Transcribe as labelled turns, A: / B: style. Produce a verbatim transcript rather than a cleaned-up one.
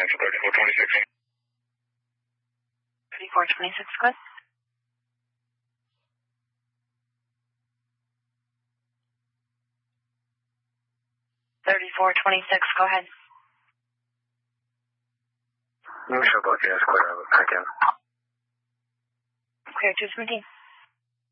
A: thirty-four twenty-six.
B: thirty-four twenty-six, good. thirty-four twenty-six, go ahead.
A: New showboat, yes, clear, back in.
B: Clear, two seventeen.